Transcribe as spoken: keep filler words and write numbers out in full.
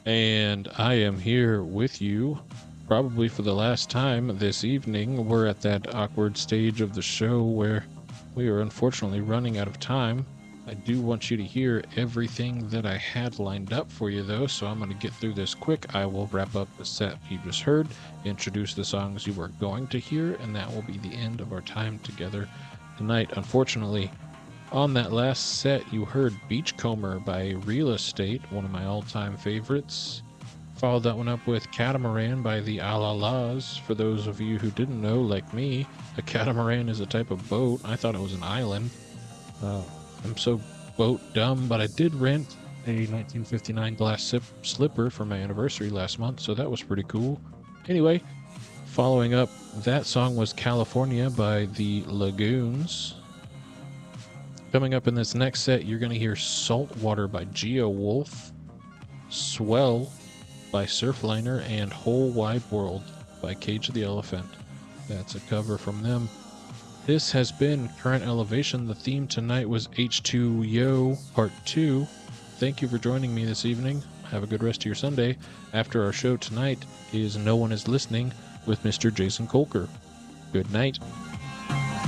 And I am here with you probably for the last time this evening. We're at that awkward stage of the show where we are unfortunately running out of time. I do want you to hear everything that I had lined up for you, though, so I'm going to get through this quick. I will wrap up the set you just heard, introduce the songs you are going to hear, and that will be the end of our time together tonight. Unfortunately, on that last set, you heard Beachcomber by Real Estate, one of my all-time favorites. Followed that one up with Catamaran by the Alalas. For those of you who didn't know, like me, a catamaran is a type of boat. I thought it was an island. Uh, I'm so boat dumb, but I did rent a nineteen fifty-nine glass sip slipper for my anniversary last month, so that was pretty cool. Anyway, following up, that song was California by the Lagoons. Coming up in this next set, you're going to hear Saltwater by Geo Wolf, Swell by Surfliner, and Whole Wide World by Cage the Elephant. That's a cover from them. This has been Current Elevation. The theme tonight was H two Yo Part two. Thank you for joining me this evening. Have a good rest of your Sunday. After our show tonight is No One Is Listening with Mister Jason Colker. Good night.